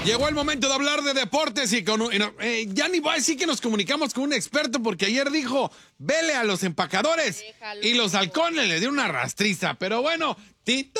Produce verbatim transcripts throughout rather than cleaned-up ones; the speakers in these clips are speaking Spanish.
Llegó el momento de hablar de deportes y con y no, eh, ya ni voy a decir que nos comunicamos con un experto porque ayer dijo, vele a los empacadores. Déjalo. Y los halcones le dio una rastriza. Pero bueno, Tito.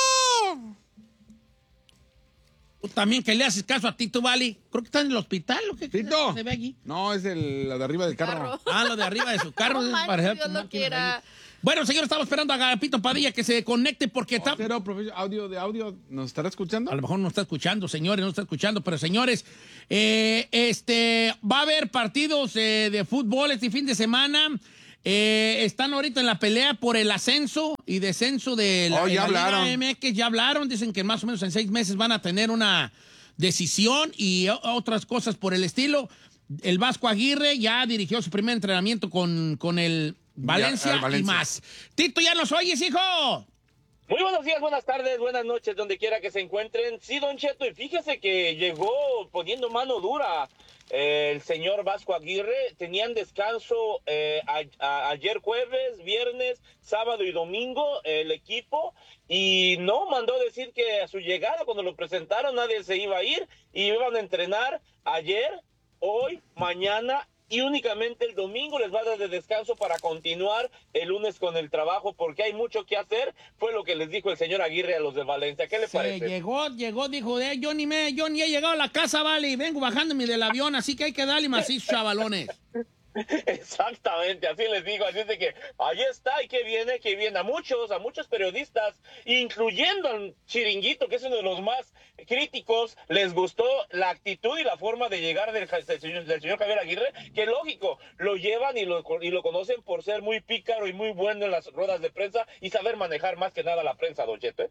Tú también que le haces caso a Tito, Vali. Creo que está en el hospital. ¿O qué Tito. se ve aquí? No, es el, la de arriba del carro. carro. Ah, lo de arriba de su carro. No, es man, Dios no quiera. Bueno, señor, estamos esperando a Agapito Padilla que se conecte porque está... Pero, audio de audio, ¿nos estará escuchando? A lo mejor no está escuchando, señores, no está escuchando, pero señores, eh, este, va a haber partidos eh, de fútbol este fin de semana. Eh, están ahorita en la pelea por el ascenso y descenso de la, oh, ya de la hablaron. Liga M X. Ya hablaron, dicen que más o menos en seis meses van a tener una decisión y otras cosas por el estilo. El Vasco Aguirre ya dirigió su primer entrenamiento con, con el Valencia, ya, Valencia y más. Tito, ¿ya nos oyes, hijo? Muy buenos días, buenas tardes, buenas noches, donde quiera que se encuentren. Sí, Don Cheto, y fíjese que llegó poniendo mano dura eh, el señor Vasco Aguirre. Tenían descanso eh, a, a, ayer jueves, viernes, sábado y domingo eh, el equipo. Y no, mandó decir que a su llegada, cuando lo presentaron, nadie se iba a ir. Y iban a entrenar ayer, hoy, mañana y únicamente el domingo les va a dar de descanso para continuar el lunes con el trabajo, porque hay mucho que hacer. Fue lo que les dijo el señor Aguirre a los de Valencia. ¿Qué le Se parece? Llegó, llegó, dijo, eh, yo, ni me, yo ni he llegado a la casa, vale, y vengo bajándome del avión, así que hay que darle macizo, chavalones. Exactamente, así les digo, así es de que ahí está, y que viene, que viene a muchos, a muchos periodistas, incluyendo al Chiringuito, que es uno de los más críticos, les gustó la actitud y la forma de llegar del, del, señor, del señor Javier Aguirre, que lógico, lo llevan y lo, y lo conocen por ser muy pícaro y muy bueno en las ruedas de prensa y saber manejar más que nada la prensa, Don Cheto.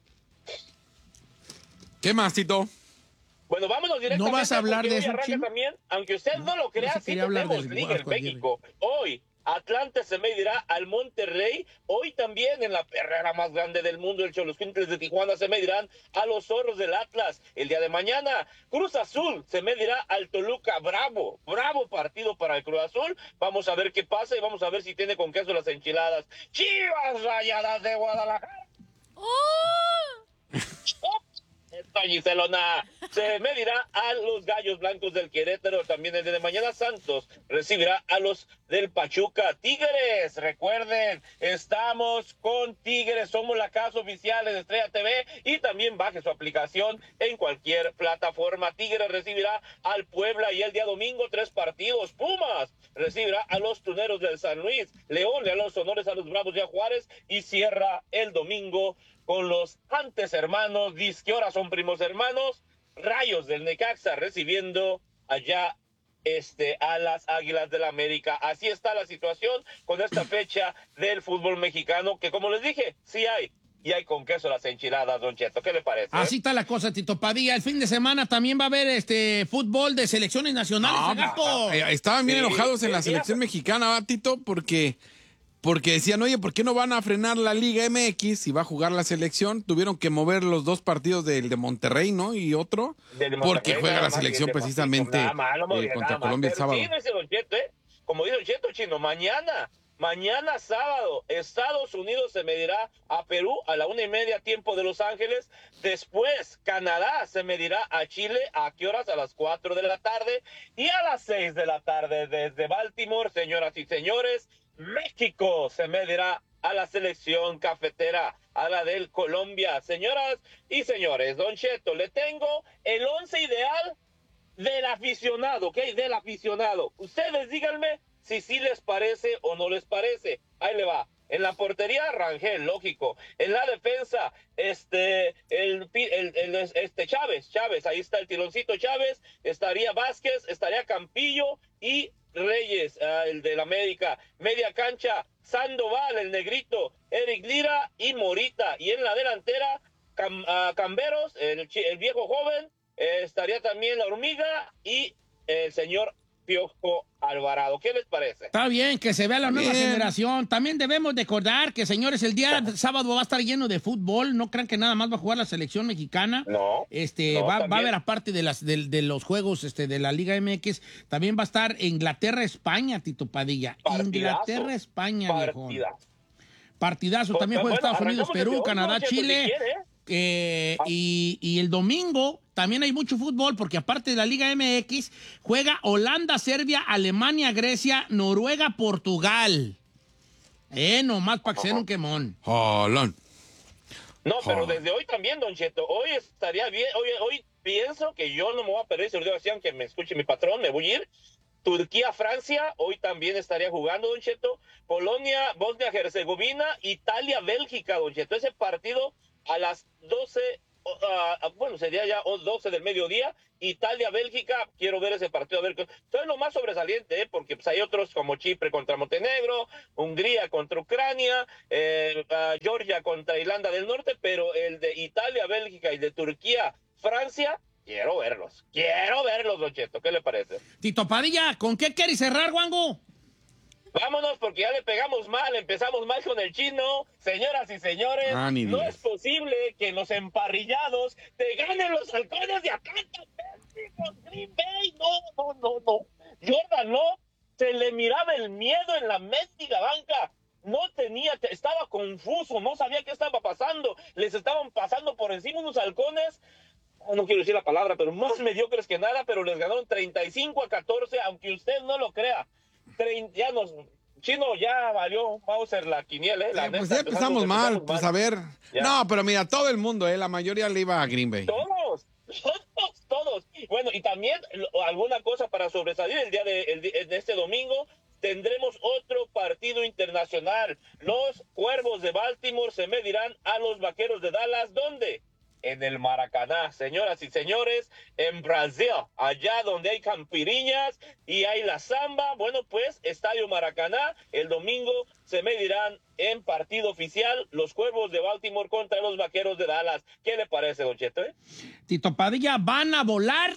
¿Qué más, Tito? Bueno, vámonos directamente. ¿No vas a hablar de eso, Chino? También, aunque usted no, no lo crea, no sí tenemos liga en México. Hoy, Atlante se medirá al Monterrey. Hoy también en la perrera más grande del mundo, el Xoloscuintles de Tijuana se medirán a los Zorros del Atlas. El día de mañana, Cruz Azul se medirá al Toluca. Bravo, bravo partido para el Cruz Azul. Vamos a ver qué pasa y vamos a ver si tiene con queso las enchiladas. Chivas Rayadas de Guadalajara. ¡Oh! Esto, Giselona, se medirá a los Gallos Blancos del Querétaro. También el día de mañana Santos recibirá a los del Pachuca. Tigres, recuerden, estamos con Tigres, somos la casa oficial de Estrella T V y también baje su aplicación en cualquier plataforma. Tigres recibirá al Puebla y el día domingo tres partidos. Pumas recibirá a los Tuneros del San Luis. León le da los honores a los Bravos de Juárez y cierra el domingo con los antes hermanos, dice que ahora son primos hermanos, Rayos del Necaxa recibiendo allá este, a las Águilas del América. Así está la situación con esta fecha del fútbol mexicano, que como les dije, sí hay, y hay con queso las enchiladas, Don Cheto. ¿Qué le parece? Así está la cosa, Tito Padilla. El fin de semana también va a haber este fútbol de selecciones nacionales. No, Gapo. eh, estaban bien Sí, enojados en la sí, selección ya. mexicana, ¿va, Tito? Porque... Porque decían, oye, ¿por qué no van a frenar la Liga M X si va a jugar la selección? Tuvieron que mover los dos partidos del de Monterrey, ¿no? Y otro, Del Monterrey, porque juega nada la más, selección y el de precisamente Nada más, no me eh, diga contra nada más. Colombia el Pero sábado. sí, dice Don Cheto, ¿eh? Como dice Don Cheto, Chino, mañana, mañana sábado, Estados Unidos se medirá a Perú a la una y media tiempo de Los Ángeles. Después, Canadá se medirá a Chile. ¿A qué horas? A las cuatro de la tarde. Y a las seis de la tarde desde Baltimore, señoras y señores, México se medirá a la selección cafetera, a la del Colombia. Señoras y señores, Don Cheto, le tengo el once ideal del aficionado, ¿ok? Del aficionado. Ustedes díganme si sí les parece o no les parece. Ahí le va. En la portería, Rangel, lógico. En la defensa, este, el, el, el, este Chávez, Chávez, ahí está el tironcito Chávez. Estaría Vázquez, estaría Campillo y Reyes, uh, el del América. Media cancha, Sandoval, el negrito, Eric Lira y Morita. Y en la delantera, Cam, uh, Camberos, el, el viejo joven, eh, estaría también la hormiga y el señor Piojo Alvarado. ¿Qué les parece? Está bien, que se vea la nueva Bien. generación. También debemos recordar que, señores, el día sábado va a estar lleno de fútbol. No crean que nada más va a jugar la selección mexicana. No. Este, no, va, va a también. haber, aparte de, las, de, de los juegos este, de la Liga M X, también va a estar Inglaterra-España, Tito Padilla. Partidazo. Inglaterra-España, viejo. Partidazo. Partidazo. También juega Bueno, Estados Unidos, arrancamos Perú, desde hoy, Canadá, Don Cheto, Chile. si quiere, ¿eh? Eh, y, y el domingo también hay mucho fútbol porque aparte de la Liga M X, juega Holanda, Serbia, Alemania, Grecia, Noruega, Portugal. Eh, nomás para que sea un quemón. Holland. No, pero Oh. desde hoy también, Don Cheto. Hoy estaría bien. Hoy, hoy pienso que yo no me voy a perder. Si lo digo así, aunque me escuche mi patrón, me voy a ir. Turquía, Francia, hoy también estaría jugando, Don Cheto. Polonia, Bosnia, Herzegovina, Italia, Bélgica, Don Cheto. Ese partido a las doce, uh, bueno, sería ya doce del mediodía. Italia, Bélgica, quiero ver ese partido. A ver, esto es lo más sobresaliente, ¿eh? Porque pues, hay otros como Chipre contra Montenegro, Hungría contra Ucrania, eh, uh, Georgia contra Irlanda del Norte, pero el de Italia, Bélgica y de Turquía, Francia, quiero verlos. Quiero verlos, Don Cheto. ¿Qué le parece? Tito Padilla, ¿con qué quieres cerrar, Wango? Vámonos porque ya le pegamos mal, empezamos mal con el chino. Señoras y señores, Ah, ni no digas. es posible que en los emparrillados te ganen los halcones de Atlanta, Green Bay. No, no, no, no. Jordan no, se le miraba el miedo en la mendiga banca. No tenía, estaba confuso, no sabía qué estaba pasando. Les estaban pasando por encima unos halcones. No quiero decir la palabra, pero más mediocres que nada, pero les ganaron treinta y cinco a catorce, aunque usted no lo crea. Trein, ya nos, Chino, ya valió Mauser la quiniela, ¿eh? La Eh, pues neta, ya empezamos mal, empezamos pues mal. a ver. Ya. No, pero mira, todo el mundo, eh, la mayoría le iba a Green Bay. Todos, todos, todos. Bueno, y también lo- alguna cosa para sobresalir el día de, el di- de este domingo. Tendremos otro partido internacional. Los Cuervos de Baltimore se medirán a los Vaqueros de Dallas. ¿Dónde? En el Maracaná, señoras y señores, en Brasil, allá donde hay campiriñas y hay la samba. Bueno, pues, Estadio Maracaná, el domingo se medirán en partido oficial los Cuervos de Baltimore contra los Vaqueros de Dallas. ¿Qué le parece, Don Cheto, eh? Tito Padilla, van a volar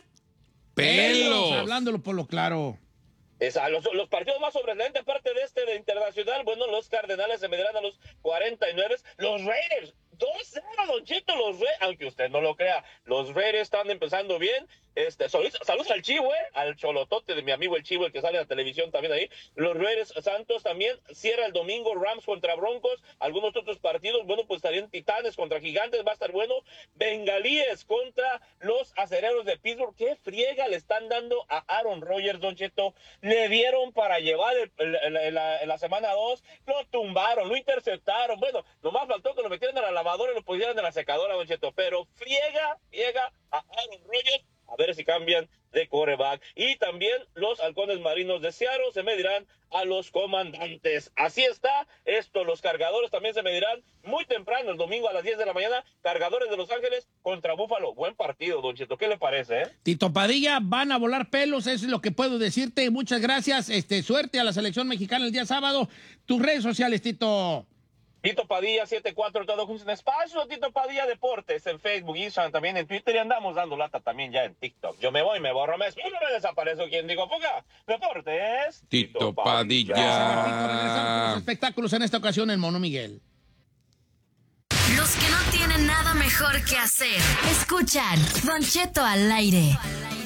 Pelos. hablándolo por lo claro. Esa, los, los partidos más sobresalientes, aparte de este de internacional, bueno, los Cardenales se medirán a los cuarenta y nueve, los Raiders, dos cero, Don Cheto, los Raiders, aunque usted no lo crea, los Raiders están empezando bien. Este, saludos, saludos al Chivo, eh, al cholotote de mi amigo el Chivo, el que sale en la televisión también ahí. Los Raiders Santos también cierra el domingo, Rams contra Broncos, algunos otros partidos, bueno, pues estarían Titanes contra Gigantes, va a estar bueno. Bengalíes contra los Acereros de Pittsburgh. Qué friega le están dando a Aaron Rodgers, Don Cheto. Le dieron para llevar el, el, el, el, la, la semana dos, lo tumbaron, lo interceptaron. Bueno, nomás faltó que lo metieran a la lavadora y lo pusieran en la secadora, Don Cheto. Pero friega, friega a Aaron Rodgers. A ver si cambian de quarterback. Y también los Halcones Marinos de Seattle se medirán a los Comandantes. Así está esto. Los Cargadores también se medirán muy temprano, el domingo a las diez de la mañana. Cargadores de Los Ángeles contra Búfalo. Buen partido, Don Cheto. ¿Qué le parece, eh? Tito Padilla, van a volar pelos, eso es lo que puedo decirte. Muchas gracias. Este, suerte a la selección mexicana el día sábado. Tus redes sociales, Tito. Tito Padilla setenta y cuatro, todo juntos en espacio. Tito Padilla Deportes en Facebook, Instagram, también en Twitter. Y andamos dando lata también ya en TikTok. Yo me voy, me borro, me escondo, me desaparezco. ¿Quién digo? Fuga. Deportes. Tito Padilla. Ratito regresamos con los espectáculos en esta ocasión en Mono Miguel. Los que no tienen nada mejor que hacer, escuchan Don Cheto al aire.